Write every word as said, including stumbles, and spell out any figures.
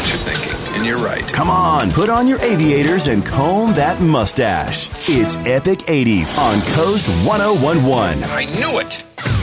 what you're thinking, and you're right. Come on, put on your aviators and comb that mustache. It's Epic eighties on Coast one oh one one. I knew it!